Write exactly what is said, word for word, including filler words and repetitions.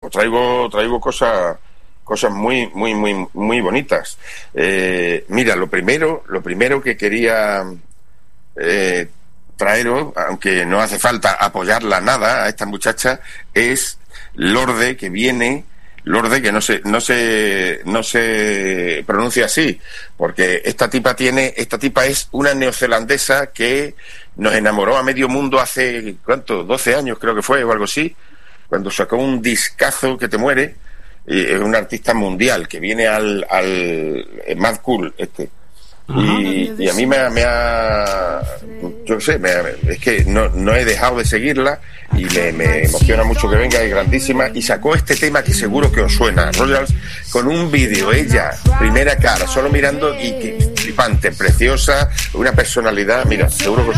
pues traigo traigo cosas cosas muy muy muy muy bonitas. Eh, mira, lo primero lo primero que quería eh, traeros, aunque no hace falta apoyarla nada a esta muchacha, es Lorde, que viene Lorde, que no se no se no se pronuncia así, porque esta tipa tiene esta tipa es una neozelandesa que nos enamoró a medio mundo hace ¿cuánto? doce años creo que fue o algo así, cuando sacó un discazo que te muere. Y es un artista mundial que viene al, al Mad Cool este. Y, y a mí me, me ha, yo sé, me, es que no, no he dejado de seguirla y me, me emociona mucho que venga, es grandísima, y sacó este tema que seguro que os suena, Royals, con un vídeo, ella, primera cara, solo mirando, y que flipante, preciosa, una personalidad, mira, seguro que os